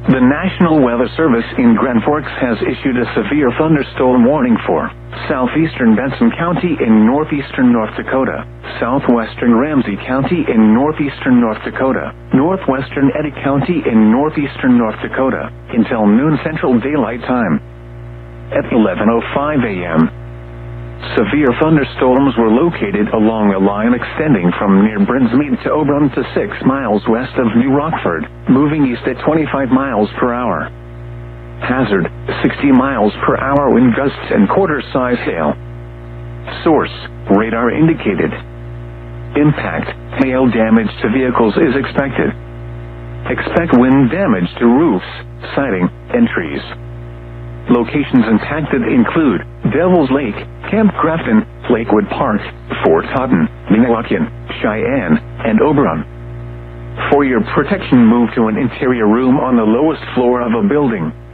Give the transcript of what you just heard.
The National Weather Service in Grand Forks has issued a severe thunderstorm warning for southeastern Benson County in northeastern North Dakota, southwestern Ramsey County in northeastern North Dakota, northwestern Eddy County in northeastern North Dakota, until noon Central Daylight Time. At 11:05 a.m., severe thunderstorms were located along a line extending from near Brinsmead to Oberon to 6 miles west of New Rockford, moving east at 25 miles per hour. Hazard, 60 miles per hour wind gusts and quarter-size hail. Source, radar indicated. Impact, hail damage to vehicles is expected. Expect wind damage to roofs, siding, and trees. Locations impacted include Devil's Lake, Camp Grafton, Lakewood Park, Fort Totten, Minnewacan, Cheyenne, and Oberon. For your protection, move to an interior room on the lowest floor of a building.